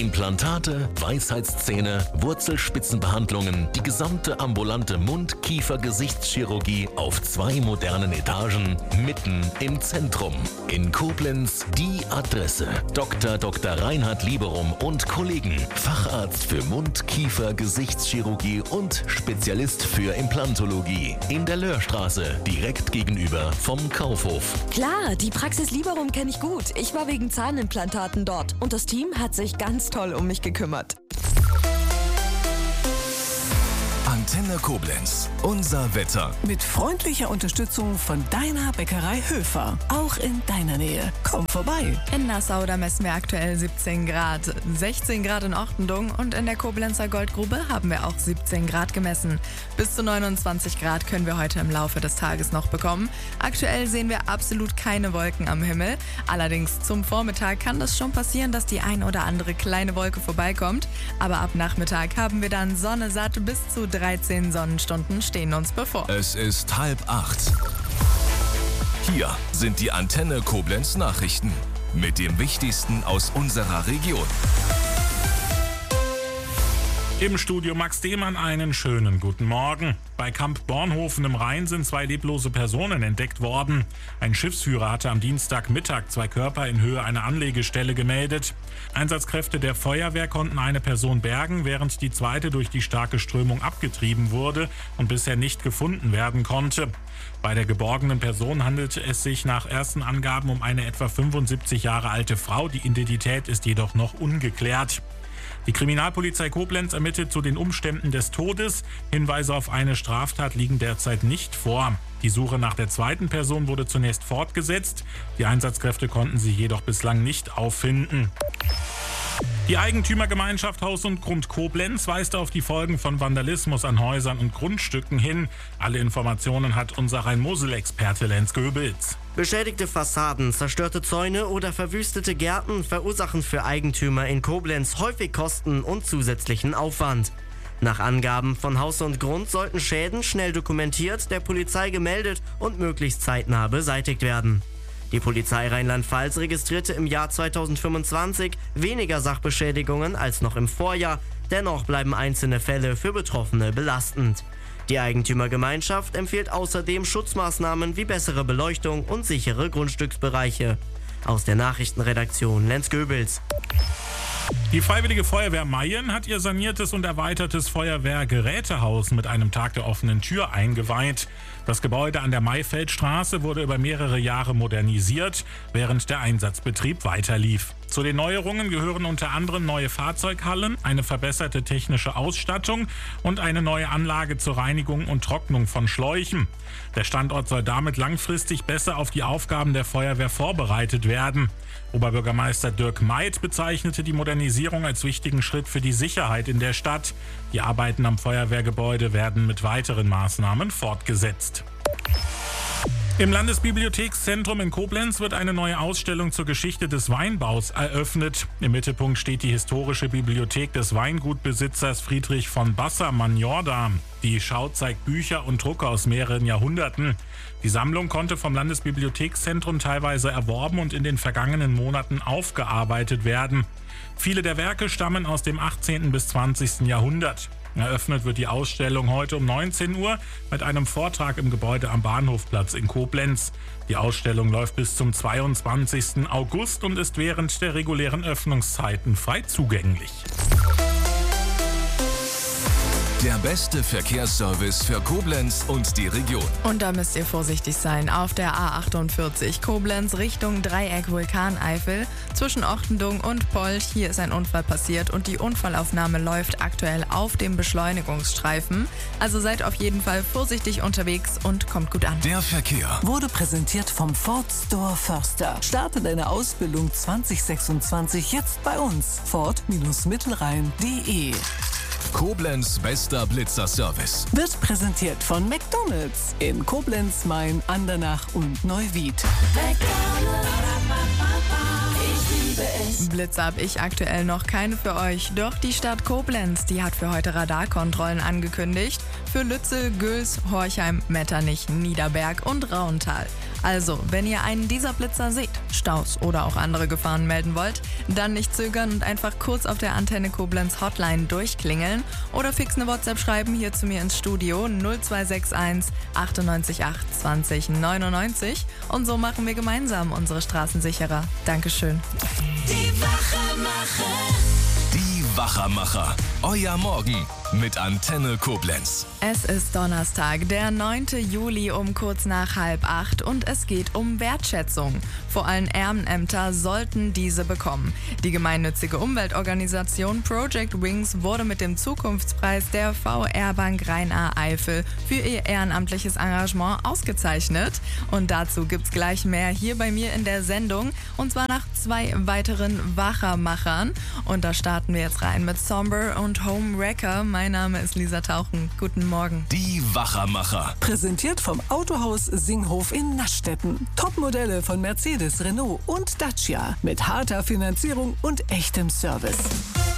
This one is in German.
Implantate, Weisheitszähne, Wurzelspitzenbehandlungen, die gesamte ambulante Mund-Kiefer-Gesichtschirurgie auf 2 modernen Etagen, mitten im Zentrum. In Koblenz die Adresse: Dr. Reinhard Lieberum und Kollegen, Facharzt für Mund-Kiefer-Gesichtschirurgie und Spezialist für Implantologie. In der Löhrstraße, direkt gegenüber vom Kaufhof. Klar, die Praxis Lieberum kenne ich gut. Ich war wegen Zahnimplantaten dort und das Team hat sich ganz toll um mich gekümmert. Antenne Koblenz. Unser Wetter. Mit freundlicher Unterstützung von deiner Bäckerei Höfer. Auch in deiner Nähe. Komm vorbei. In Nassau, da messen wir aktuell 17 Grad. 16 Grad in Ortendung und in der Koblenzer Goldgrube haben wir auch 17 Grad gemessen. Bis zu 29 Grad können wir heute im Laufe des Tages noch bekommen. Aktuell sehen wir absolut keine Wolken am Himmel. Allerdings zum Vormittag kann das schon passieren, dass die ein oder andere kleine Wolke vorbeikommt. Aber ab Nachmittag haben wir dann Sonne satt. Bis zu 13 Sonnenstunden stehen uns bevor. Es ist 7:30. Hier sind die Antenne Koblenz Nachrichten mit dem Wichtigsten aus unserer Region. Im Studio Max Dehmann, einen schönen guten Morgen. Bei Kamp Bornhofen im Rhein sind 2 leblose Personen entdeckt worden. Ein Schiffsführer hatte am Dienstagmittag 2 Körper in Höhe einer Anlegestelle gemeldet. Einsatzkräfte der Feuerwehr konnten eine Person bergen, während die zweite durch die starke Strömung abgetrieben wurde und bisher nicht gefunden werden konnte. Bei der geborgenen Person handelte es sich nach ersten Angaben um eine etwa 75 Jahre alte Frau. Die Identität ist jedoch noch ungeklärt. Die Kriminalpolizei Koblenz ermittelt zu den Umständen des Todes. Hinweise auf eine Straftat liegen derzeit nicht vor. Die Suche nach der zweiten Person wurde zunächst fortgesetzt. Die Einsatzkräfte konnten sie jedoch bislang nicht auffinden. Die Eigentümergemeinschaft Haus und Grund Koblenz weist auf die Folgen von Vandalismus an Häusern und Grundstücken hin. Alle Informationen hat unser Rhein-Mosel-Experte Lenz Göbels. Beschädigte Fassaden, zerstörte Zäune oder verwüstete Gärten verursachen für Eigentümer in Koblenz häufig Kosten und zusätzlichen Aufwand. Nach Angaben von Haus und Grund sollten Schäden schnell dokumentiert, der Polizei gemeldet und möglichst zeitnah beseitigt werden. Die Polizei Rheinland-Pfalz registrierte im Jahr 2025 weniger Sachbeschädigungen als noch im Vorjahr. Dennoch bleiben einzelne Fälle für Betroffene belastend. Die Eigentümergemeinschaft empfiehlt außerdem Schutzmaßnahmen wie bessere Beleuchtung und sichere Grundstücksbereiche. Aus der Nachrichtenredaktion Lenz Göbels. Die Freiwillige Feuerwehr Mayen hat ihr saniertes und erweitertes Feuerwehrgerätehaus mit einem Tag der offenen Tür eingeweiht. Das Gebäude an der Mayfeldstraße wurde über mehrere Jahre modernisiert, während der Einsatzbetrieb weiterlief. Zu den Neuerungen gehören unter anderem neue Fahrzeughallen, eine verbesserte technische Ausstattung und eine neue Anlage zur Reinigung und Trocknung von Schläuchen. Der Standort soll damit langfristig besser auf die Aufgaben der Feuerwehr vorbereitet werden. Oberbürgermeister Dirk Meid bezeichnete die Modernisierung als wichtigen Schritt für die Sicherheit in der Stadt. Die Arbeiten am Feuerwehrgebäude werden mit weiteren Maßnahmen fortgesetzt. Im Landesbibliothekszentrum in Koblenz wird eine neue Ausstellung zur Geschichte des Weinbaus eröffnet. Im Mittelpunkt steht die historische Bibliothek des Weingutbesitzers Friedrich von Basser-Manjorda. Die Schau zeigt Bücher und Drucke aus mehreren Jahrhunderten. Die Sammlung konnte vom Landesbibliothekszentrum teilweise erworben und in den vergangenen Monaten aufgearbeitet werden. Viele der Werke stammen aus dem 18. bis 20. Jahrhundert. Eröffnet wird die Ausstellung heute um 19 Uhr mit einem Vortrag im Gebäude am Bahnhofplatz in Koblenz. Die Ausstellung läuft bis zum 22. August und ist während der regulären Öffnungszeiten frei zugänglich. Der beste Verkehrsservice für Koblenz und die Region. Und da müsst ihr vorsichtig sein. Auf der A48 Koblenz Richtung Dreieck Vulkaneifel zwischen Ortendung und Polt. Hier ist ein Unfall passiert und die Unfallaufnahme läuft aktuell auf dem Beschleunigungsstreifen. Also seid auf jeden Fall vorsichtig unterwegs und kommt gut an. Der Verkehr Wurde präsentiert vom Ford Store Förster. Starte deine Ausbildung 2026 jetzt bei uns. Ford-Mittelrhein.de. Koblenz bester Blitzerservice. Wird präsentiert von McDonald's in Koblenz, Main, Andernach und Neuwied. Blitze habe ich aktuell noch keine für euch. Doch die Stadt Koblenz, die hat für heute Radarkontrollen angekündigt. Für Lützel, Güls, Horchheim, Metternich, Niederberg und Rauental. Also, wenn ihr einen dieser Blitzer seht, Staus oder auch andere Gefahren melden wollt, dann nicht zögern und einfach kurz auf der Antenne Koblenz Hotline durchklingeln oder fix eine WhatsApp schreiben hier zu mir ins Studio 0261 98 8 20 99 und so machen wir gemeinsam unsere Straßen sicherer. Dankeschön. Die Wachermacher. Euer Morgen mit Antenne Koblenz. Es ist Donnerstag, der 9. Juli um kurz nach 7:30 und es geht um Wertschätzung. Vor allem Ehrenämter sollten diese bekommen. Die gemeinnützige Umweltorganisation Project Wings wurde mit dem Zukunftspreis der VR Bank Rhein-A-Eifel für ihr ehrenamtliches Engagement ausgezeichnet. Und dazu gibt's gleich mehr hier bei mir in der Sendung und zwar nach 2 weiteren Wachermachern. Und da starten wir jetzt rein mit Somber und Home Wrecker. Mein Name ist Lisa Tauchen. Guten Morgen. Die Wachermacher. Präsentiert vom Autohaus Singhof in Naschstetten. Topmodelle von Mercedes, Renault und Dacia mit harter Finanzierung und echtem Service.